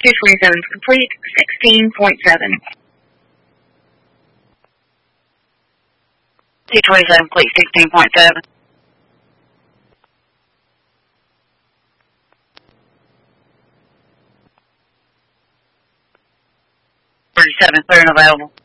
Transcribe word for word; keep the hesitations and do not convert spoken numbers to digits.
two twenty-seven is complete. sixteen point seven. two twenty-seven complete. sixteen point seven. thirty-seven clear and available.